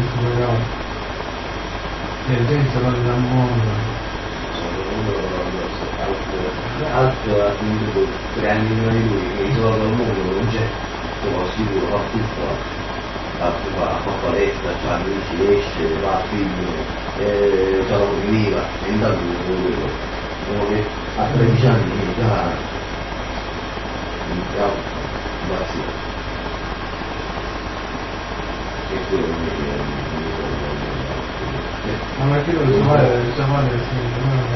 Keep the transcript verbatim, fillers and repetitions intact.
però nel senso non da mondo altro ha finito tre anni prima di lui che isolò dal mondo non c'è sono sicuro fa tutto fa fa palestra, fa amici, esce, va a film eh, fa la comitiva e intanto quello uno che a tredici anni già già impazzito e quello mi ma perché lo so fare, lo so fare, sì,